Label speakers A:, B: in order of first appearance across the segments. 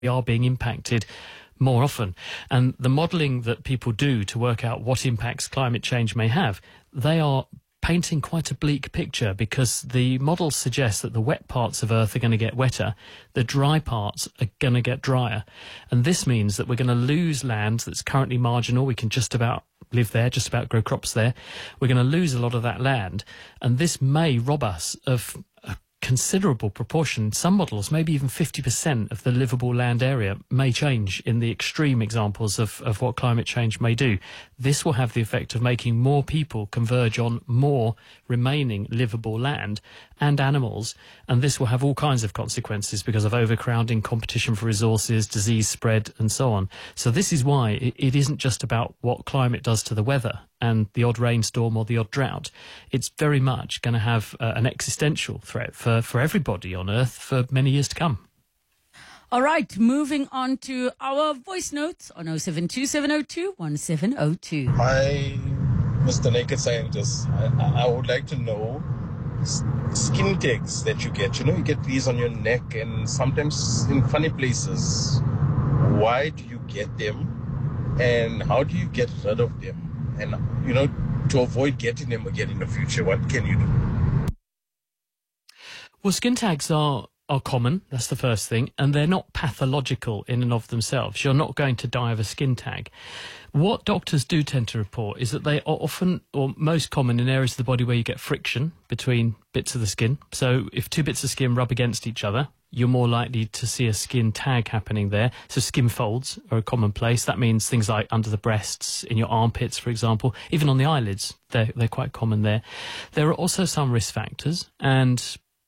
A: we are being impacted more often. And the modelling that people do to work out what impacts climate change may have, they are painting quite a bleak picture, because the models suggest that the wet parts of Earth are going to get wetter, the dry parts are going to get drier. And this means that we're going to lose land that's currently marginal. We can just about live there, just about grow crops there. We're going to lose a lot of that land, and this may rob us of a considerable proportion. Some models, maybe even 50% of the livable land area may change in the extreme examples of what climate change may do. This will have the effect of making more people converge on more remaining livable land and animals, and this will have all kinds of consequences because of overcrowding, competition for resources, disease spread, and so on. So this is why it isn't just about what climate does to the weather and the odd rainstorm or the odd drought. It's very much going to have an existential threat for everybody on Earth for many years to come.
B: All right, moving on to our voice notes on 072-702-1702.
C: Hi, Mr. Naked Scientist. I would like to know skin tags that you get. You know, you get these on your neck and sometimes in funny places. Why do you get them? And how do you get rid of them? And, you know, to avoid getting them again in the future, what can you do?
A: Well, skin tags are common, that's the first thing, and they're not pathological in and of themselves. You're not going to die of a skin tag. What doctors do tend to report is that they are often, or most common, in areas of the body where you get friction between bits of the skin. So if two bits of skin rub against each other, you're more likely to see a skin tag happening there. So skin folds are a common place. That means things like under the breasts, in your armpits, for example, even on the eyelids. They're quite common there. There are also some risk factors, and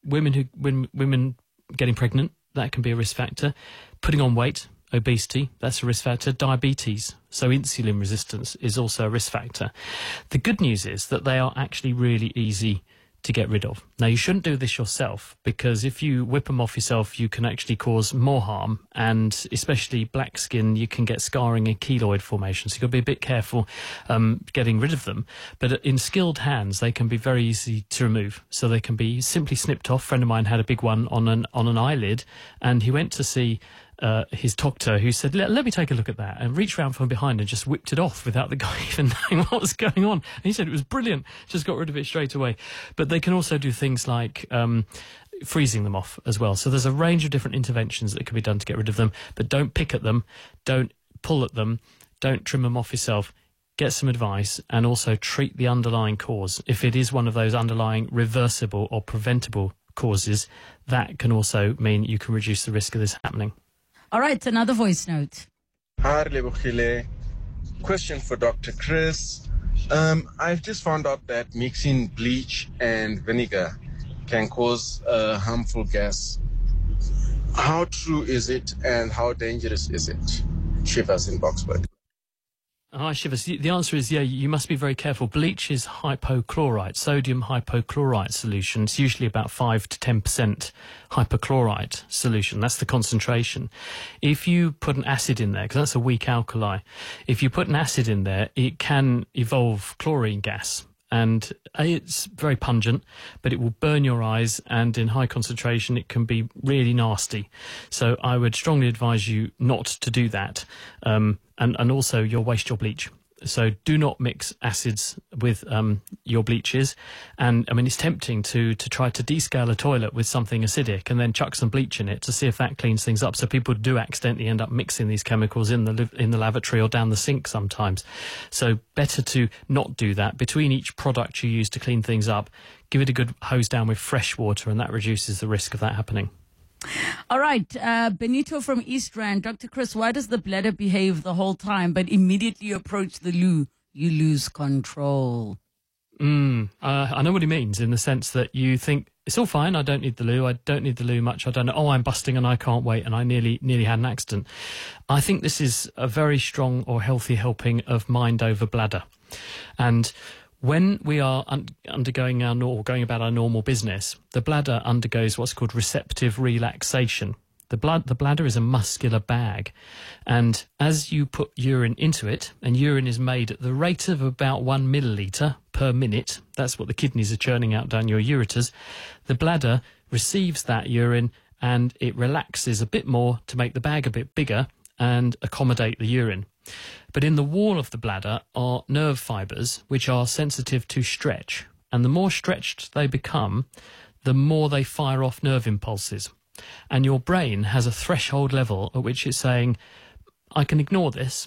A: women getting pregnant, that can be a risk factor. Putting on weight, obesity, that's a risk factor. Diabetes, so insulin resistance, is also a risk factor. The good news is that they are actually really easy to get rid of. Now, you shouldn't do this yourself, because if you whip them off yourself, you can actually cause more harm, and especially black skin, you can get scarring and keloid formation, so you've got to be a bit careful getting rid of them. But in skilled hands, they can be very easy to remove, so they can be simply snipped off. A friend of mine had a big one on an eyelid, and he went to see his doctor, who said, let me take a look at that, and reached around from behind and just whipped it off without the guy even knowing what was going on. And he said it was brilliant, just got rid of it straight away. But they can also do things like freezing them off as well. So there's a range of different interventions that can be done to get rid of them, but don't pick at them, don't pull at them, don't trim them off yourself. Get some advice, and also treat the underlying cause. If it is one of those underlying reversible or preventable causes, that can also mean you can reduce the risk of this happening.
B: All right, another voice note.
D: Hi, Lebohile. Question for Dr. Chris. I've just found out that mixing bleach and vinegar can cause a harmful gas. How true is it, and how dangerous is it? Shivers in Boxburg.
A: Hi, Shivers. The answer is, yeah, you must be very careful. Bleach is hypochlorite, sodium hypochlorite solution. It's usually about 5 to 10% hypochlorite solution. That's the concentration. If you put an acid in there, because that's a weak alkali, if you put an acid in there, it can evolve chlorine gas. And it's very pungent, but it will burn your eyes, and in high concentration it can be really nasty. So I would strongly advise you not to do that. And also you'll waste your bleach. So do not mix acids with your bleaches. And I mean, it's tempting to try to descale a toilet with something acidic and then chuck some bleach in it to see if that cleans things up. So people do accidentally end up mixing these chemicals in the lavatory or down the sink sometimes. So better to not do that. Between each product you use to clean things up, give it a good hose down with fresh water, and that reduces the risk of that happening.
B: All right, Benito from East Rand. Dr. Chris, why does the bladder behave the whole time, but immediately you approach the loo, you lose control?
A: I know what he means, in the sense that you think, it's all fine, I don't need the loo, I don't need the loo much, I don't know, I'm busting and I can't wait, and I nearly had an accident. I think this is a very strong or healthy helping of mind over bladder. And when we are going about our normal business, the bladder undergoes what's called receptive relaxation. The bladder is a muscular bag, and as you put urine into it, and urine is made at the rate of about 1 milliliter per minute, that's what the kidneys are churning out down your ureters, the bladder receives that urine and it relaxes a bit more to make the bag a bit bigger and accommodate the urine. But in the wall of the bladder are nerve fibres which are sensitive to stretch, and the more stretched they become, the more they fire off nerve impulses. And your brain has a threshold level at which it's saying, I can ignore this,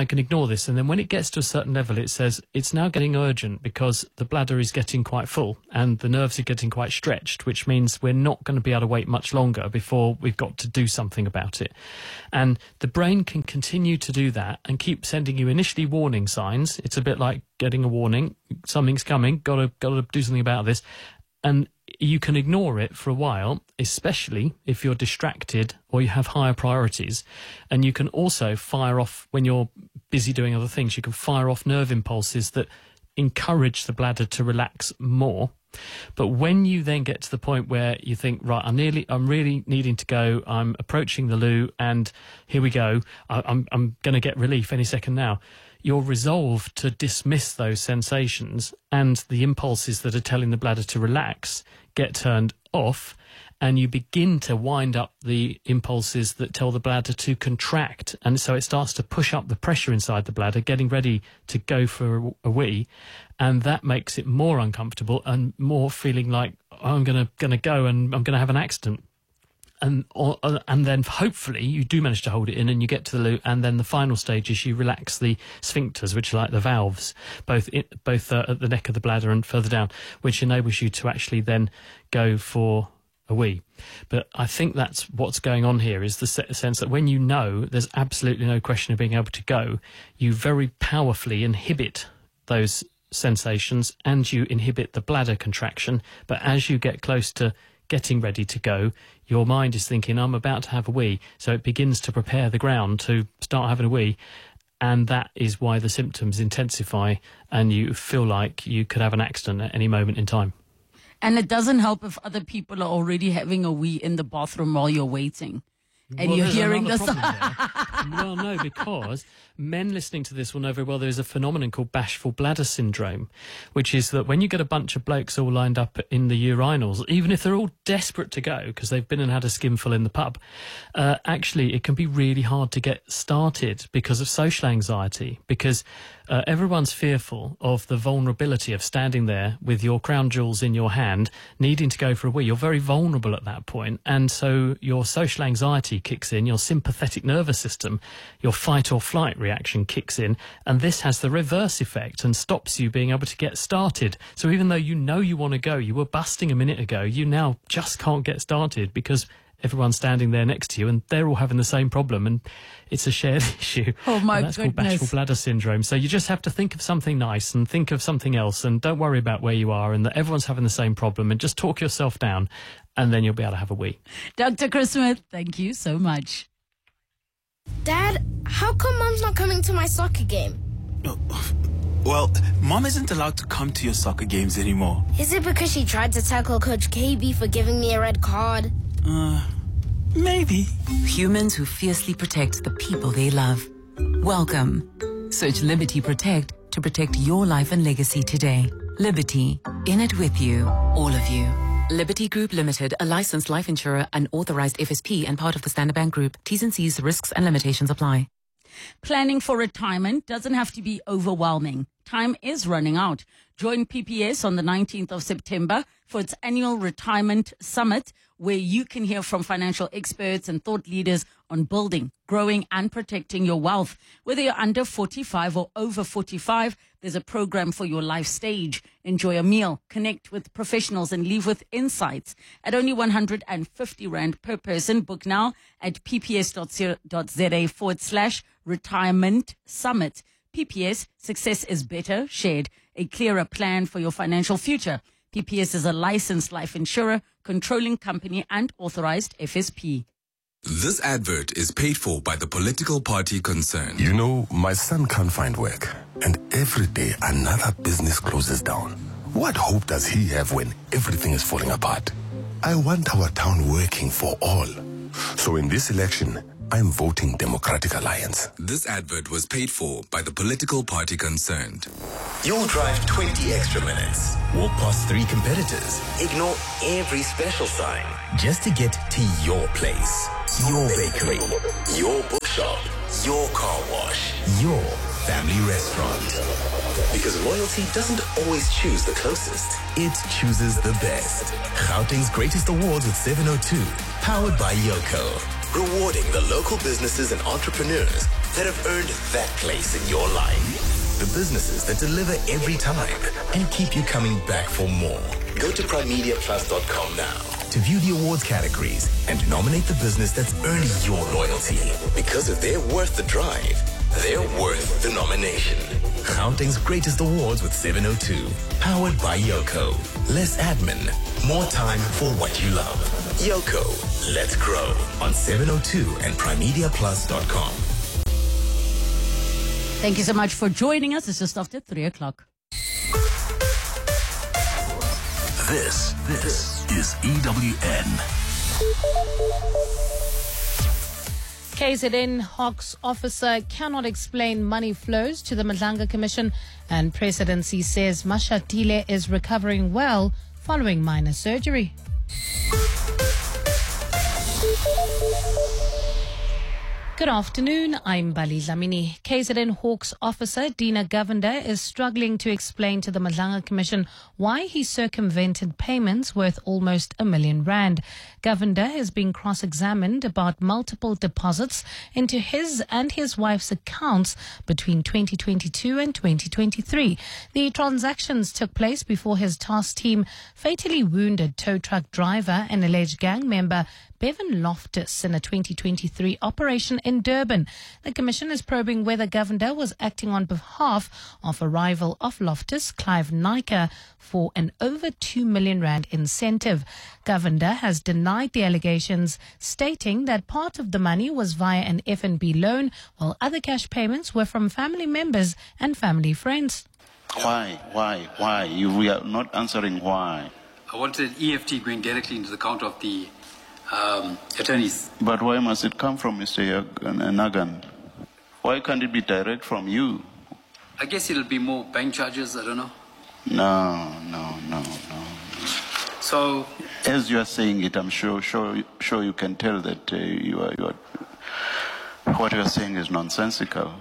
A: and then when it gets to a certain level, it says it's now getting urgent because the bladder is getting quite full and the nerves are getting quite stretched, which means we're not going to be able to wait much longer before we've got to do something about it. And the brain can continue to do that and keep sending you initially warning signs. It's a bit like getting a warning, something's coming, got to do something about this. And you can ignore it for a while, especially if you're distracted or you have higher priorities. And you can also fire off, when you're busy doing other things, you can fire off nerve impulses that encourage the bladder to relax more. But when you then get to the point where you think, right, I'm really needing to go, I'm approaching the loo, and here we go, I'm going to get relief any second now, you're resolved to dismiss those sensations, and the impulses that are telling the bladder to relax get turned off, and you begin to wind up the impulses that tell the bladder to contract. And so it starts to push up the pressure inside the bladder, getting ready to go for a wee, and that makes it more uncomfortable and more feeling like, oh, I'm going to go and I'm going to have an accident. And then hopefully you do manage to hold it in and you get to the loo, and then the final stage is you relax the sphincters, which are like the valves, both at the neck of the bladder and further down, which enables you to actually then go for a wee. But I think that's what's going on here, is the sense that when you know there's absolutely no question of being able to go, you very powerfully inhibit those sensations and you inhibit the bladder contraction. But as you get close to getting ready to go, your mind is thinking, I'm about to have a wee. So it begins to prepare the ground to start having a wee. And that is why the symptoms intensify and you feel like you could have an accident at any moment in time.
B: And it doesn't help if other people are already having a wee in the bathroom while you're waiting. And you're hearing this.
A: Well, no, because men listening to this will know very well there is a phenomenon called bashful bladder syndrome, which is that when you get a bunch of blokes all lined up in the urinals, even if they're all desperate to go because they've been and had a skinful in the pub, actually it can be really hard to get started because of social anxiety, because everyone's fearful of the vulnerability of standing there with your crown jewels in your hand, needing to go for a wee. You're very vulnerable at that point, and so your social anxiety kicks in, your sympathetic nervous system, your fight or flight reaction kicks in, and this has the reverse effect and stops you being able to get started. So even though you know you want to go, you were busting a minute ago, you now just can't get started because everyone's standing there next to you and they're all having the same problem, and it's a shared issue.
B: Oh my
A: goodness. That's called bashful bladder syndrome. So you just have to think of something nice and think of something else, and don't worry about where you are and that everyone's having the same problem, and just talk yourself down, and then you'll be able to have a wee.
B: Dr. Chris Smith, thank you so much.
E: Dad, how come Mom's not coming to my soccer game?
F: Well, Mom isn't allowed to come to your soccer games anymore.
E: Is it because she tried to tackle Coach KB for giving me a red card?
F: Maybe.
G: Humans who fiercely protect the people they love. Welcome. Search Liberty Protect to protect your life and legacy today. Liberty, in it with you, all of you. Liberty Group Limited, a licensed life insurer and authorized FSP and part of the Standard Bank Group. T's and C's, risks and limitations apply.
B: Planning for retirement doesn't have to be overwhelming. Time is running out. Join PPS on the 19th of September for its annual retirement summit, where you can hear from financial experts and thought leaders on building, growing and protecting your wealth. Whether you're under 45 or over 45, there's a program for your life stage. Enjoy a meal, connect with professionals and leave with insights. At only 150 Rand per person, book now at pps.co.za/retirement summit. PPS, success is better shared, a clearer plan for your financial future. PPS is a licensed life insurer, controlling company and authorized FSP.
H: This advert is paid for by the political party concerned.
I: You know, my son can't find work, and every day another business closes down. What hope does he have when everything is falling apart? I want our town working for all. So in this election, I'm voting Democratic Alliance.
H: This advert was paid for by the political party concerned.
J: You'll drive 20 extra minutes, walk past 3 competitors, ignore every special sign, just to get to your place, your bakery, your bookshop, your car wash, your family restaurant. Because loyalty doesn't always choose the closest, it chooses the best. Gauteng's Greatest Awards with 702, powered by Yoko. Rewarding the local businesses and entrepreneurs that have earned that place in your life. The businesses that deliver every time and keep you coming back for more. Go to primemediaplus.com now to view the awards categories and nominate the business that's earned your loyalty. Because if they're worth the drive, they're worth the nomination. Gauteng's Greatest Awards with 702, powered by Yoko. Less admin, more time for what you love. Yoko, let's grow on 702 and primemediaplus.com.
B: Thank you so much for joining us. It's just after 3 o'clock.
J: This is EWN.
K: KZN Hawks officer cannot explain money flows to the Madlanga Commission, and presidency says Mashatile is recovering well following minor surgery. Good afternoon, I'm Bali Dlamini. KZN Hawks officer Dina Govender is struggling to explain to the Madlanga Commission why he circumvented payments worth almost R1 million. Govender is being cross-examined about multiple deposits into his and his wife's accounts between 2022 and 2023. The transactions took place before his task team fatally wounded tow truck driver and alleged gang member Bevan Loftus in a 2023 operation in Durban. The Commission is probing whether Govender was acting on behalf of a rival of Loftus, Clive Nyker, for an over R2 million incentive. Govender has denied the allegations, stating that part of the money was via an FNB loan, while other cash payments were from family members and family friends.
L: Why? You are not answering why.
M: I wanted EFT going directly into the account of the attorneys.
L: But why must it come from Mr. Nagan? Why can't it be direct from you?
M: I guess it'll be more bank charges, I don't know.
L: No.
M: So,
L: as you are saying it, I'm sure you can tell that you are what you are saying is nonsensical.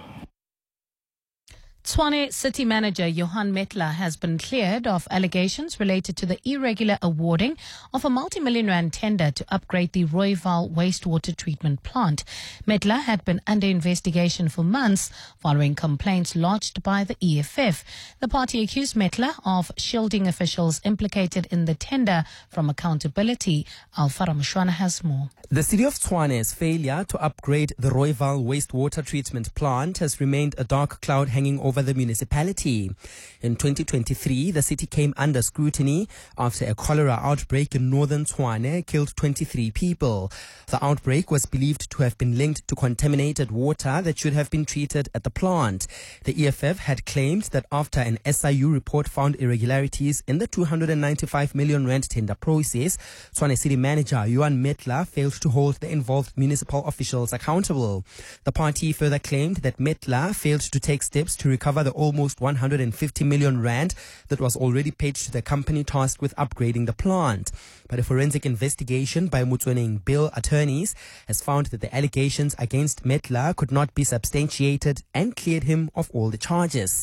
K: Tshwane City Manager Johan Metler has been cleared of allegations related to the irregular awarding of a multi-million-rand tender to upgrade the Rooiwal wastewater treatment plant. Metler had been under investigation for months following complaints lodged by the EFF. The party accused Metler of shielding officials implicated in the tender from accountability. Alfara Mushwana has more.
N: The city of Tshwane's failure to upgrade the Rooiwal wastewater treatment plant has remained a dark cloud hanging over the municipality. In 2023, the city came under scrutiny after a cholera outbreak in northern Tshwane killed 23 people. The outbreak was believed to have been linked to contaminated water that should have been treated at the plant. The EFF had claimed that after an SIU report found irregularities in the 295 million rand tender process, Tshwane City Manager Johan Metler failed to hold the involved municipal officials accountable. The party further claimed that Metler failed to take steps to recover the almost 150 million rand that was already paid to the company tasked with upgrading the plant. But a forensic investigation by Motswaneng Bill attorneys has found that the allegations against Metler could not be substantiated and cleared him of all the charges.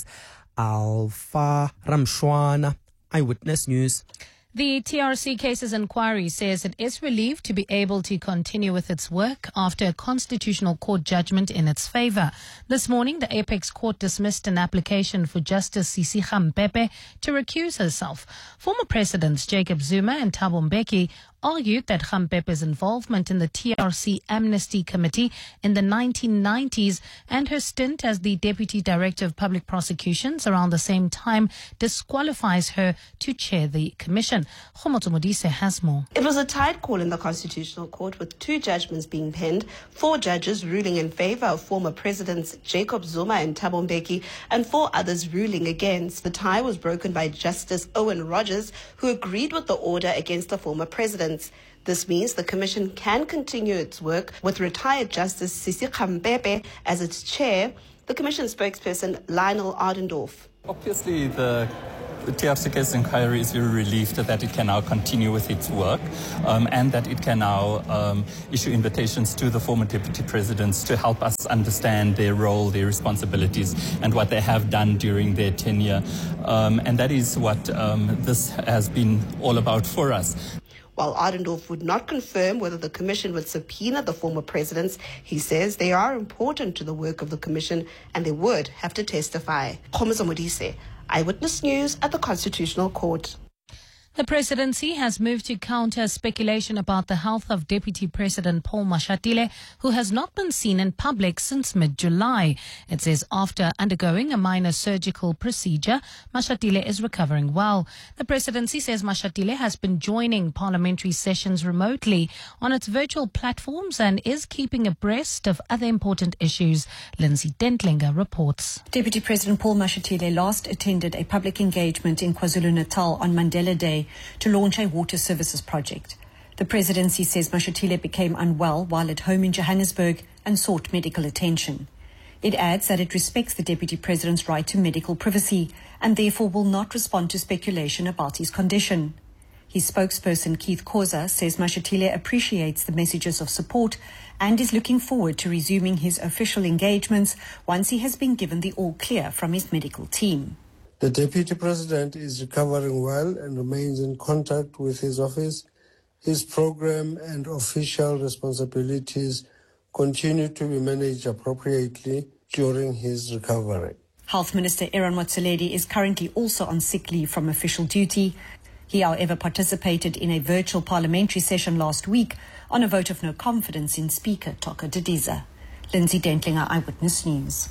N: Alfa Ramshwana, Eyewitness News.
K: The TRC Cases Inquiry says it is relieved to be able to continue with its work after a constitutional court judgment in its favor. This morning, the Apex Court dismissed an application for Justice Sisi Gampepe to recuse herself. Former Presidents Jacob Zuma and Thabo Mbeki argued that Gampepe's involvement in the TRC Amnesty Committee in the 1990s and her stint as the Deputy Director of Public Prosecutions around the same time disqualifies her to chair the commission. Khomoto Modise has more.
O: It was a tight call in the Constitutional Court with 2 judgments being penned, 4 judges ruling in favor of former Presidents Jacob Zuma and Thabo Mbeki and 4 others ruling against. The tie was broken by Justice Owen Rogers, who agreed with the order against the former presidents. Presidents. This means the Commission can continue its work with retired Justice Sisi Khampepe as its chair. The Commission spokesperson Lionel Ardendorf.
P: Obviously, the TRC case inquiry is very relieved that it can now continue with its work and that it can now issue invitations to the former deputy presidents to help us understand their role, their responsibilities, and what they have done during their tenure. And that is what this has been all about for us.
O: While Ardendorf would not confirm whether the Commission would subpoena the former presidents, he says they are important to the work of the Commission and they would have to testify. Khomiso Modise, Eyewitness News at the Constitutional Court.
K: The presidency has moved to counter speculation about the health of Deputy President Paul Mashatile, who has not been seen in public since mid-July. It says after undergoing a minor surgical procedure, Mashatile is recovering well. The presidency says Mashatile has been joining parliamentary sessions remotely on its virtual platforms and is keeping abreast of other important issues. Lindsay Dentlinger reports.
Q: Deputy President Paul Mashatile last attended a public engagement in KwaZulu-Natal on Mandela Day to launch a water services project. The presidency says Mashatile became unwell while at home in Johannesburg and sought medical attention. It adds that it respects the deputy president's right to medical privacy and therefore will not respond to speculation about his condition. His spokesperson Keith Khoza says Mashatile appreciates the messages of support and is looking forward to resuming his official engagements once he has been given the all clear from his medical team.
R: The Deputy President is recovering well and remains in contact with his office. His program and official responsibilities continue to be managed appropriately during his recovery.
Q: Health Minister Aaron Motsoaledi is currently also on sick leave from official duty. He, however, participated in a virtual parliamentary session last week on a vote of no confidence in Speaker Toka Didiza. Lindsay Dentlinger, Eyewitness News.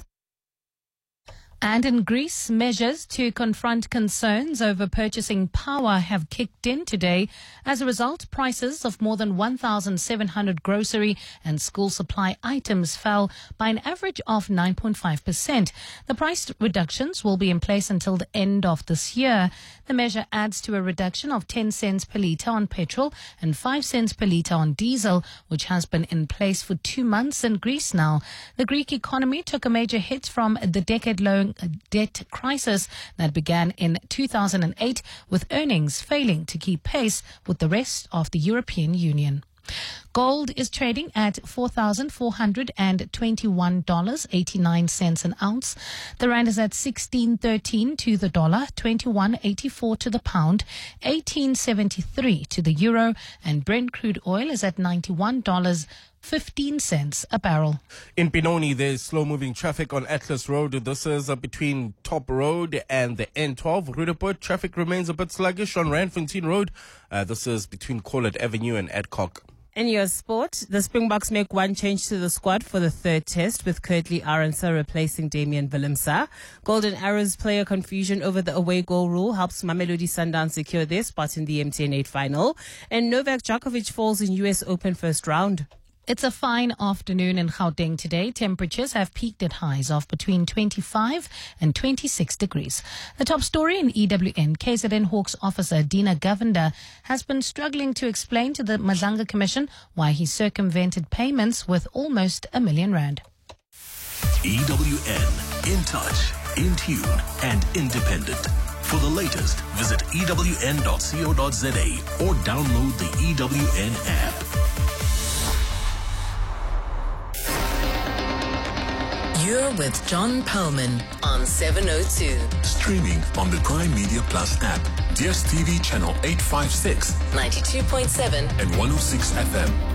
K: And in Greece, measures to confront concerns over purchasing power have kicked in today. As a result, prices of more than 1,700 grocery and school supply items fell by an average of 9.5%. The price reductions will be in place until the end of this year. The measure adds to a reduction of 10 cents per litre on petrol and 5 cents per litre on diesel, which has been in place for 2 months in Greece now. The Greek economy took a major hit from the decade-long debt crisis that began in 2008, with earnings failing to keep pace with the rest of the European Union. Gold is trading at $4,421.89 an ounce. The rand is at 16.13 to the dollar, 21.84 to the pound, 18.73 to the euro, and Brent crude oil is at $91.15 a barrel.
S: In Benoni, there's slow-moving traffic on Atlas Road. This is between Top Road and the N12. Roodepoort, traffic remains a bit sluggish on Randfontein Road. This is between Corlett Avenue and Adcock.
T: In your sport, the Springboks make one change to the squad for the third test, with Kurtley Arendse replacing Damian Willemse. Golden Arrows player confusion over the away goal rule helps Mamelodi Sundowns secure their spot in the MTN 8 final. And Novak Djokovic falls in US Open first round.
K: It's a fine afternoon in Gauteng today. Temperatures have peaked at highs of between 25 and 26 degrees. The top story in EWN, KZN Hawks officer Dina Govender has been struggling to explain to the Madlanga Commission why he circumvented payments with almost R1 million.
J: EWN, in touch, in tune and independent. For the latest, visit ewn.co.za or download the EWN app.
G: You're with John Perlman on 702.
H: Streaming on the Prime Media Plus app, DSTV channel 856,
G: 92.7
H: and 106 FM.